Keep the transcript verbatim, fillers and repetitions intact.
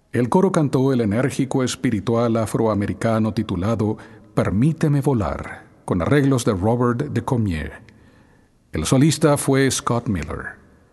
El coro cantó el enérgico espiritual afroamericano titulado Permíteme volar, con arreglos de Robert de Comier. El solista fue Scott Miller.